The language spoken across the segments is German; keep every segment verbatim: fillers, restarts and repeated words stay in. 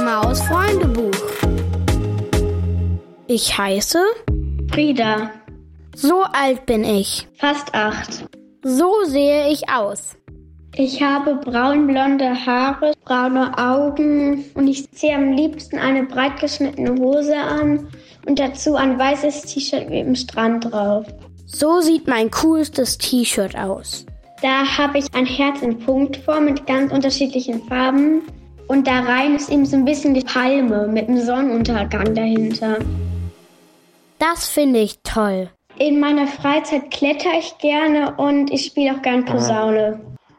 Maus Freundebuch. Ich heiße Frieda. So alt bin ich. Fast acht. So sehe ich aus. Ich habe braunblonde Haare, braune Augen und ich ziehe am liebsten eine breit geschnittene Hose an und dazu ein weißes T-Shirt mit dem Strand drauf. So sieht mein coolstes T-Shirt aus. Da habe ich ein Herz in Punktform mit ganz unterschiedlichen Farben und da rein ist eben so ein bisschen die Palme mit dem Sonnenuntergang dahinter. Das finde ich toll. In meiner Freizeit kletter ich gerne und ich spiele auch gern Posaune.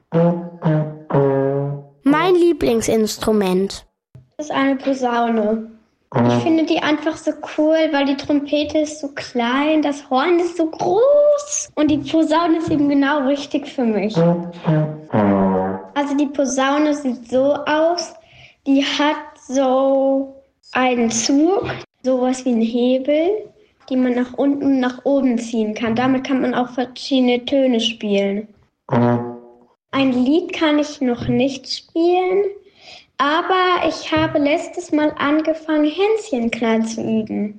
Mein Lieblingsinstrument. Das ist eine Posaune. Ich finde die einfach so cool, weil die Trompete ist so klein, das Horn ist so groß und die Posaune ist eben genau richtig für mich. Also die Posaune sieht so aus, die hat so einen Zug, sowas wie einen Hebel, die man nach unten und nach oben ziehen kann. Damit kann man auch verschiedene Töne spielen. Ein Lied kann ich noch nicht spielen, aber ich habe letztes Mal angefangen, Hänschenknall zu üben.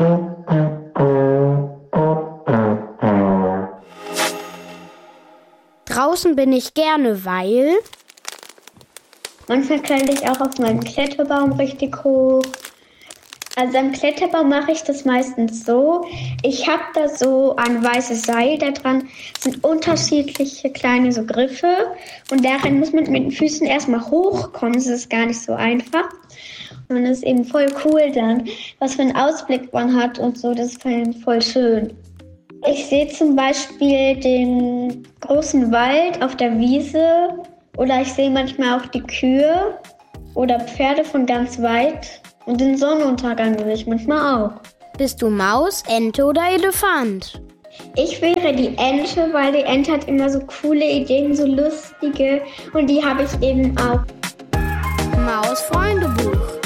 Draußen bin ich gerne, weil... Manchmal kletter ich auch auf meinem Kletterbaum richtig hoch. Also am Kletterbaum mache ich das meistens so. Ich habe da so ein weißes Seil, da dran sind unterschiedliche kleine so Griffe. Und darin muss man mit den Füßen erstmal hochkommen. Das ist gar nicht so einfach. Und das ist eben voll cool dann, was für einen Ausblick man hat und so. Das ist voll schön. Ich sehe zum Beispiel den großen Wald auf der Wiese. Oder ich sehe manchmal auch die Kühe oder Pferde von ganz weit. Und den Sonnenuntergang sehe ich manchmal auch. Bist du Maus, Ente oder Elefant? Ich wäre die Ente, weil die Ente hat immer so coole Ideen, so lustige. Und die habe ich eben auch. Maus Freundebuch.